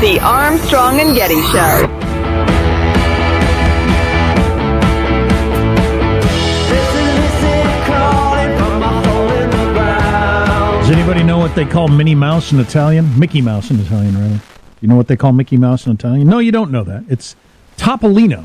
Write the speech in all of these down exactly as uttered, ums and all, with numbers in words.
The Armstrong and Getty Show. Does anybody know what they call Minnie Mouse in Italian? Mickey Mouse in Italian, rather. You know what they call Mickey Mouse in Italian? No, you don't know that. It's Topolino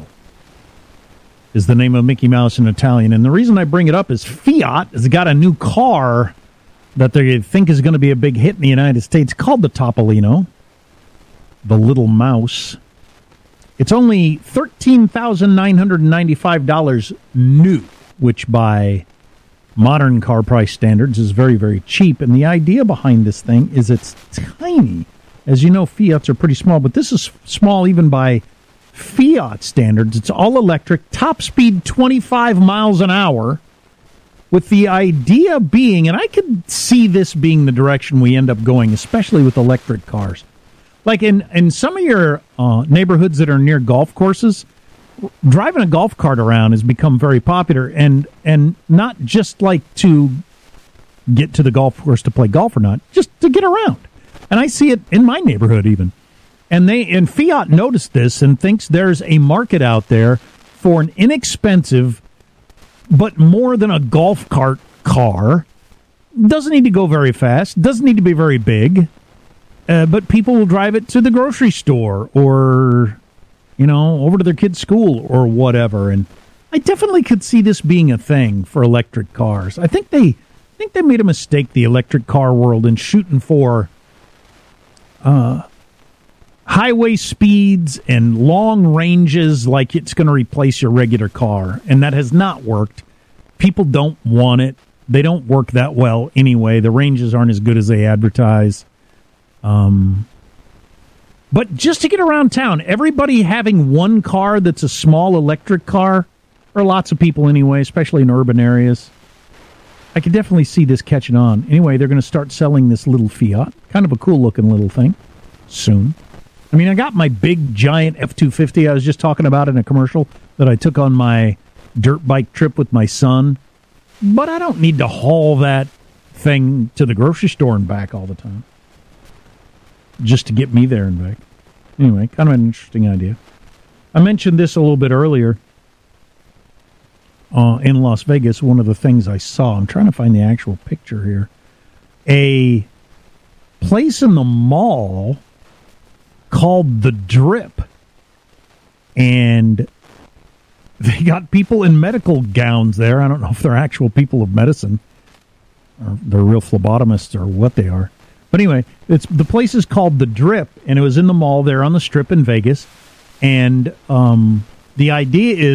is the name of Mickey Mouse in Italian. And the reason I bring it up is Fiat has got a new car that they think is going to be a big hit in the United States called the Topolino, the little mouse. It's only thirteen thousand nine hundred ninety-five dollars new, which by modern car price standards is very, very cheap. And the idea behind this thing is it's tiny. As you know, Fiats are pretty small, but this is small even by Fiat standards. It's all electric, top speed twenty-five miles an hour, with the idea being, and I could see this being the direction we end up going, especially with electric cars. Like in, in some of your uh, neighborhoods that are near golf courses, driving a golf cart around has become very popular, and and not just like to get to the golf course to play golf or not, just to get around. And I see it in my neighborhood even. And they and Fiat noticed this and thinks there's a market out there for an inexpensive, but more than a golf cart car. Doesn't need to go very fast, doesn't need to be very big, uh, but people will drive it to the grocery store or, you know, over to their kid's school or whatever. And I definitely could see this being a thing for electric cars. I think they I think they made a mistake, the electric car world, in shooting for uh, highway speeds and long ranges like it's going to replace your regular car. And that has not worked. People don't want it. They don't work that well anyway. The ranges aren't as good as they advertise. Um, but just to get around town, everybody having one car that's a small electric car, or lots of people anyway, especially in urban areas, I could definitely see this catching on. Anyway, they're going to start selling this little Fiat, kind of a cool-looking little thing, soon. I mean, I got my big, giant F two fifty I was just talking about in a commercial that I took on my dirt bike trip with my son, but I don't need to haul that thing to the grocery store and back all the time just to get me there and back. Anyway, kind of an interesting idea. I mentioned this a little bit earlier uh, in Las Vegas. One of the things I saw, I'm trying to find the actual picture here, a place in the mall called The Drip, and they got people in medical gowns there. I don't know if they're actual people of medicine or they're real phlebotomists or what they are. But anyway, it's the place is called The Drip, and it was in the mall there on the Strip in Vegas. And um, the idea is